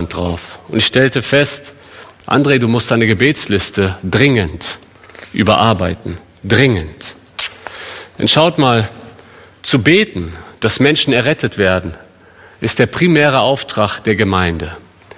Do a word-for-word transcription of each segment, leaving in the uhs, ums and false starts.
stand drauf. Und ich stellte fest, André, du musst deine Gebetsliste dringend überarbeiten. Dringend. Denn schaut mal, zu beten, dass Menschen errettet werden, ist der primäre Auftrag der Gemeinde.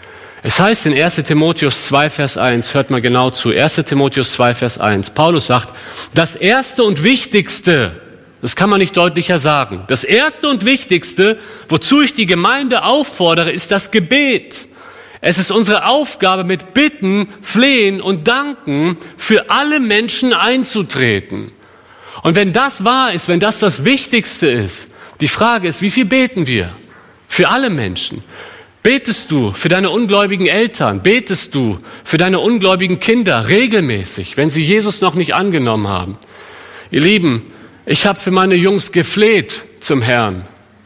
Es heißt in erster Timotheus zwei, Vers eins, hört mal genau zu, erster Timotheus zwei, Vers eins, Paulus sagt, das Erste und Wichtigste, das kann man nicht deutlicher sagen, das Erste und Wichtigste, wozu ich die Gemeinde auffordere, ist das Gebet. Es ist unsere Aufgabe, mit Bitten, Flehen und Danken für alle Menschen einzutreten. Und wenn das wahr ist, wenn das das Wichtigste ist, die Frage ist, wie viel beten wir? Für alle Menschen. Betest du für deine ungläubigen Eltern? Betest du für deine ungläubigen Kinder regelmäßig, wenn sie Jesus noch nicht angenommen haben? Ihr Lieben, ich habe für meine Jungs gefleht zum Herrn.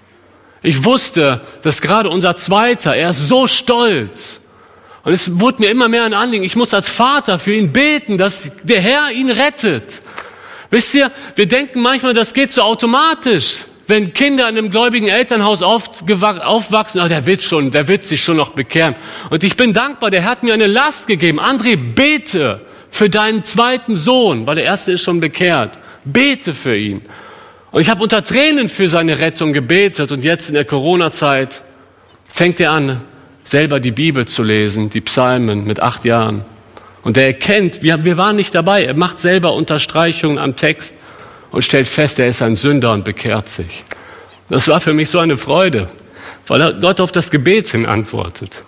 Ich wusste, dass gerade unser Zweiter, er ist so stolz. Und es wurde mir immer mehr ein Anliegen, ich muss als Vater für ihn beten, dass der Herr ihn rettet. Wisst ihr, wir denken manchmal, das geht so automatisch. Wenn Kinder in einem gläubigen Elternhaus aufwachsen, ach, der wird schon, der wird sich schon noch bekehren. Und ich bin dankbar, der hat mir eine Last gegeben. André, bete für deinen zweiten Sohn, weil der erste ist schon bekehrt. Bete für ihn. Und ich habe unter Tränen für seine Rettung gebetet. Und jetzt in der Corona-Zeit fängt er an, selber die Bibel zu lesen, die Psalmen mit acht Jahren. Und er erkennt, wir, wir waren nicht dabei, er macht selber Unterstreichungen am Text und stellt fest, er ist ein Sünder und bekehrt sich. Das war für mich so eine Freude, weil Gott auf das Gebet hin antwortet.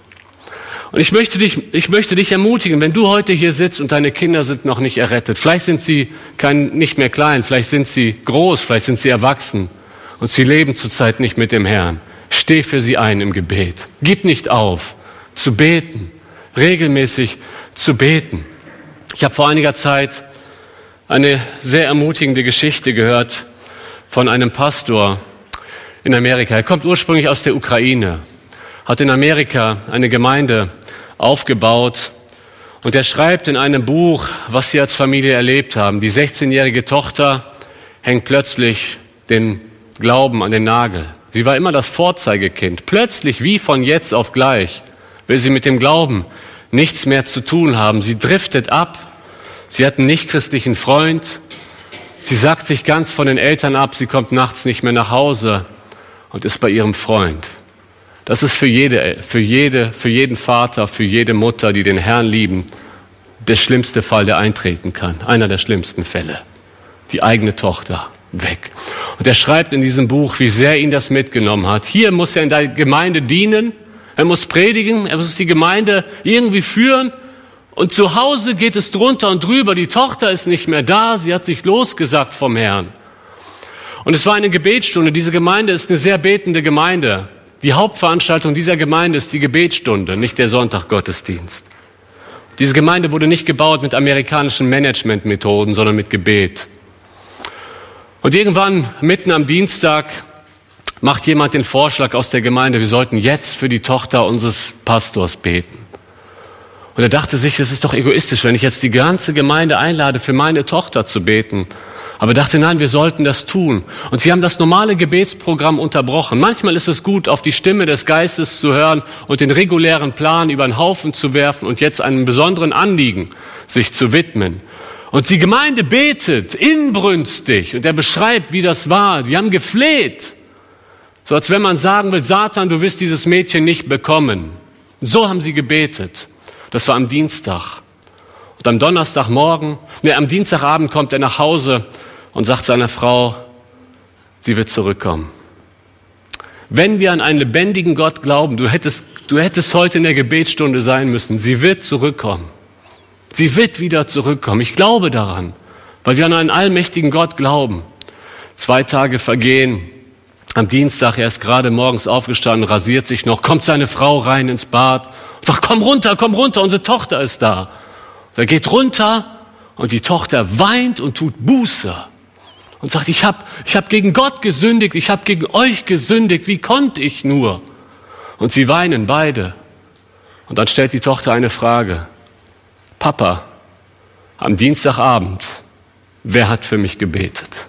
Und ich möchte dich, ich möchte dich ermutigen, wenn du heute hier sitzt und deine Kinder sind noch nicht errettet, vielleicht sind sie kein, nicht mehr klein, vielleicht sind sie groß, vielleicht sind sie erwachsen und sie leben zurzeit nicht mit dem Herrn. Steh für sie ein im Gebet. Gib nicht auf, zu beten, regelmäßig zu beten. Ich habe vor einiger Zeit eine sehr ermutigende Geschichte gehört von einem Pastor in Amerika. Er kommt ursprünglich aus der Ukraine, hat in Amerika eine Gemeinde aufgebaut und er schreibt in einem Buch, was sie als Familie erlebt haben. Die sechzehnjährige Tochter hängt plötzlich den Glauben an den Nagel. Sie war immer das Vorzeigekind. Plötzlich, wie von jetzt auf gleich, will sie mit dem Glauben nichts mehr zu tun haben. Sie driftet ab. Sie hat einen nichtchristlichen Freund. Sie sagt sich ganz von den Eltern ab. Sie kommt nachts nicht mehr nach Hause und ist bei ihrem Freund. Das ist für jede, für jede, für jeden Vater, für jede Mutter, die den Herrn lieben, der schlimmste Fall, der eintreten kann. Einer der schlimmsten Fälle. Die eigene Tochter weg. Und er schreibt in diesem Buch, wie sehr ihn das mitgenommen hat. Hier muss er in der Gemeinde dienen. Er muss predigen. Er muss die Gemeinde irgendwie führen. Und zu Hause geht es drunter und drüber. Die Tochter ist nicht mehr da. Sie hat sich losgesagt vom Herrn. Und es war eine Gebetsstunde. Diese Gemeinde ist eine sehr betende Gemeinde. Die Hauptveranstaltung dieser Gemeinde ist die Gebetsstunde, nicht der Sonntaggottesdienst. Diese Gemeinde wurde nicht gebaut mit amerikanischen Managementmethoden, sondern mit Gebet. Und irgendwann, mitten am Dienstag, macht jemand den Vorschlag aus der Gemeinde, wir sollten jetzt für die Tochter unseres Pastors beten. Und er dachte sich, das ist doch egoistisch, wenn ich jetzt die ganze Gemeinde einlade, für meine Tochter zu beten. Aber er dachte, nein, wir sollten das tun. Und sie haben das normale Gebetsprogramm unterbrochen. Manchmal ist es gut, auf die Stimme des Geistes zu hören und den regulären Plan über den Haufen zu werfen und jetzt einem besonderen Anliegen sich zu widmen. Und die Gemeinde betet inbrünstig und er beschreibt, wie das war. Die haben gefleht. So als wenn man sagen will, Satan, du wirst dieses Mädchen nicht bekommen. So haben sie gebetet. Das war am Dienstag. Und am Donnerstagmorgen, ne, am Dienstagabend kommt er nach Hause und sagt seiner Frau, sie wird zurückkommen. Wenn wir an einen lebendigen Gott glauben, du hättest, du hättest heute in der Gebetsstunde sein müssen, sie wird zurückkommen. Sie wird wieder zurückkommen. Ich glaube daran, weil wir an einen allmächtigen Gott glauben. Zwei Tage vergehen. Am Dienstag, er ist gerade morgens aufgestanden, rasiert sich noch, kommt seine Frau rein ins Bad und sagt, komm runter, komm runter, unsere Tochter ist da. Und er geht runter und die Tochter weint und tut Buße und sagt, ich habe ich hab gegen Gott gesündigt, ich habe gegen euch gesündigt, wie konnte ich nur? Und sie weinen beide. Und dann stellt die Tochter eine Frage. Papa, am Dienstagabend, wer hat für mich gebetet?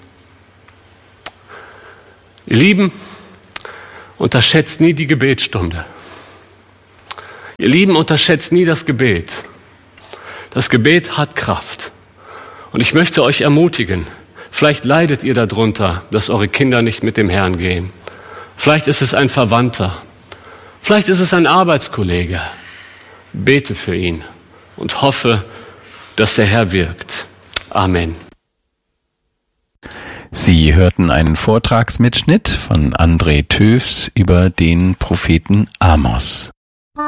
Ihr Lieben, unterschätzt nie die Gebetsstunde. Ihr Lieben, unterschätzt nie das Gebet. Das Gebet hat Kraft. Und ich möchte euch ermutigen, vielleicht leidet ihr darunter, dass eure Kinder nicht mit dem Herrn gehen. Vielleicht ist es ein Verwandter. Vielleicht ist es ein Arbeitskollege. Bete für ihn und hoffe, dass der Herr wirkt. Amen. Sie hörten einen Vortragsmitschnitt von André Töfs über den Propheten Amos.